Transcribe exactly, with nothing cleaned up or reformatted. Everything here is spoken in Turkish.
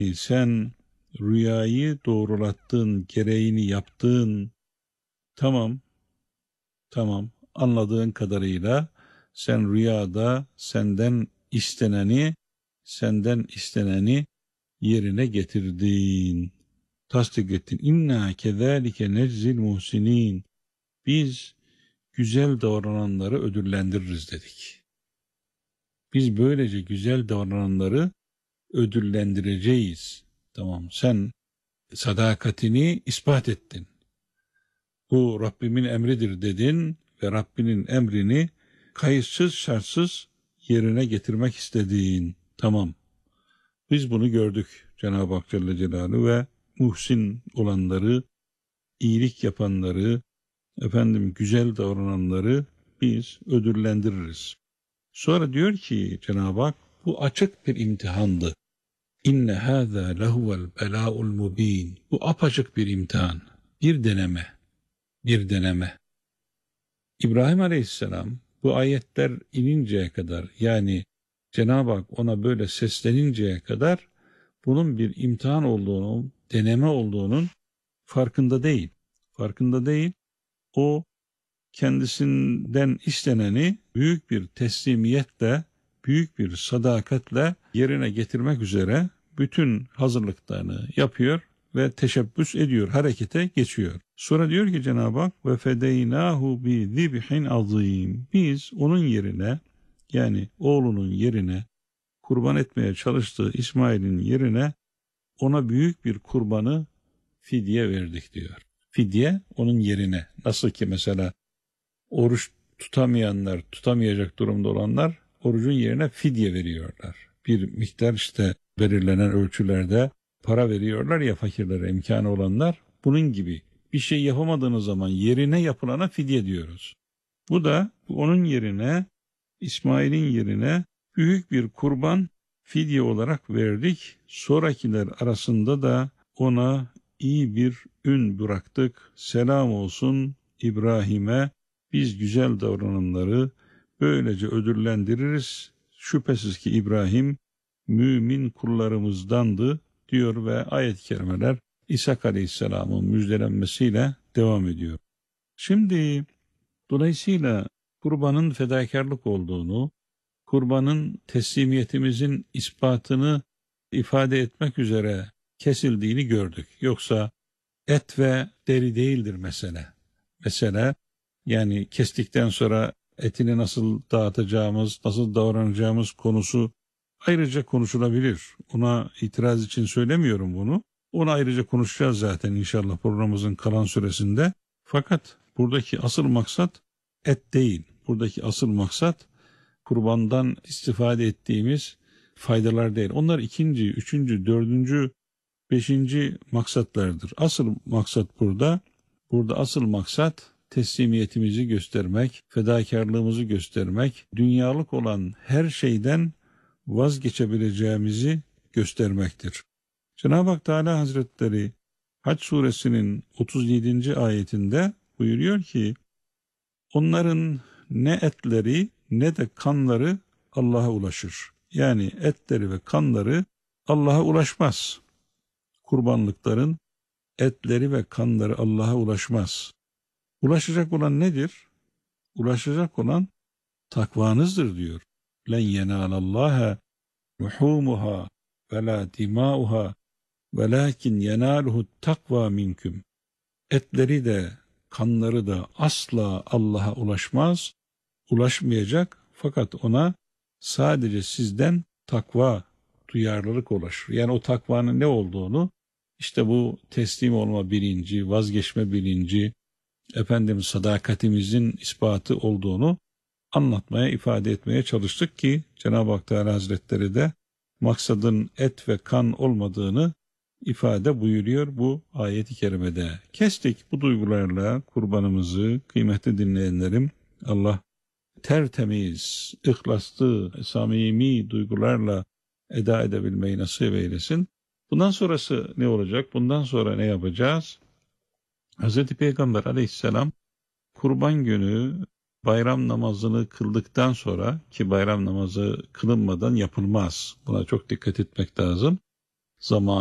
sen rüyayı doğrulattın, gereğini yaptın. Tamam, tamam. Anladığın kadarıyla sen rüyada senden isteneni, senden isteneni yerine getirdin. Tasdik ettin. İnna kezalike neczil muhsinin. Biz güzel davrananları ödüllendiririz dedik. Biz böylece güzel davrananları ödüllendireceğiz. Tamam, sen sadakatini ispat ettin. Bu Rabbimin emridir dedin ve Rabbinin emrini kayıtsız şartsız yerine getirmek istediğin. Tamam. Biz bunu gördük Cenab-ı Hak Celle Celaluhu ve muhsin olanları, iyilik yapanları, efendim güzel davrananları biz ödüllendiririz. Sonra diyor ki Cenab-ı Hak, bu açık bir imtihandı. İnne hâzâ lehuvel belâul mubîn. Bu apaçık bir imtihan, bir deneme, bir deneme. İbrahim Aleyhisselam bu ayetler ininceye kadar, yani Cenab-ı Hak ona böyle sesleninceye kadar bunun bir imtihan olduğunu, deneme olduğunun farkında değil. Farkında değil. O kendisinden isteneni büyük bir teslimiyetle, büyük bir sadakatle yerine getirmek üzere bütün hazırlıklarını yapıyor ve teşebbüs ediyor, harekete geçiyor. Sonra diyor ki Cenab-ı Hak ve fedeynahu bi zibhin azim. Biz onun yerine, yani oğlunun yerine, kurban etmeye çalıştığı İsmail'in yerine ona büyük bir kurbanı fidye verdik diyor. Fidye onun yerine. Nasıl ki mesela oruç tutamayanlar, tutamayacak durumda olanlar orucun yerine fidye veriyorlar. Bir miktar işte belirlenen ölçülerde para veriyorlar ya fakirlere, imkanı olanlar. Bunun gibi bir şey yapamadığınız zaman yerine yapılana fidye diyoruz. Bu da onun yerine, İsmail'in yerine büyük bir kurban fidye olarak verdik. Sonrakiler arasında da ona iyi bir ün bıraktık. Selam olsun İbrahim'e. Biz güzel davrananları böylece ödüllendiririz. Şüphesiz ki İbrahim mümin kullarımızdandı diyor ve ayet-i kerimeler İshak Aleyhisselam'ın müjdelenmesiyle devam ediyor. Şimdi dolayısıyla kurbanın fedakarlık olduğunu, kurbanın teslimiyetimizin ispatını ifade etmek üzere kesildiğini gördük. Yoksa et ve deri değildir mesele. Mesele yani kestikten sonra etini nasıl dağıtacağımız, nasıl davranacağımız konusu ayrıca konuşulabilir. Ona itiraz için söylemiyorum bunu. Onu ayrıca konuşacağız zaten inşallah programımızın kalan süresinde. Fakat buradaki asıl maksat et değil. Buradaki asıl maksat kurbandan istifade ettiğimiz faydalar değil. Onlar ikinci, üçüncü, dördüncü, beşinci maksatlardır. Asıl maksat burada, burada asıl maksat teslimiyetimizi göstermek, fedakarlığımızı göstermek, dünyalık olan her şeyden vazgeçebileceğimizi göstermektir. Cenab-ı Hak Teala Hazretleri Hac suresinin otuz yedinci ayetinde buyuruyor ki, onların ne etleri ne de kanları Allah'a ulaşır. Yani etleri ve kanları Allah'a ulaşmaz. Kurbanlıkların etleri ve kanları Allah'a ulaşmaz. Ulaşacak olan nedir? Ulaşacak olan takvanızdır diyor. Len yenalallaha luhumuha ve la dimauha velakin yenaluhu takva minküm. Etleri de kanları da asla Allah'a ulaşmaz, ulaşmayacak, fakat ona sadece sizden takva, duyarlılık ulaşır. Yani o takvanın ne olduğunu, işte bu teslim olma bilinci, vazgeçme bilinci, efendim sadakatimizin ispatı olduğunu anlatmaya, ifade etmeye çalıştık ki Cenab-ı Hak Teala Hazretleri de maksadın et ve kan olmadığını ifade buyuruyor bu ayet-i kerimede. Kestik bu duygularla kurbanımızı kıymetli dinleyenlerim. Allah tertemiz, ihlaslı, samimi duygularla eda edebilmeyi nasip eylesin. Bundan sonrası ne olacak? Bundan sonra ne yapacağız? Hazreti Peygamber Aleyhisselam kurban günü bayram namazını kıldıktan sonra, ki bayram namazı kılınmadan yapılmaz, buna çok dikkat etmek lazım. zaman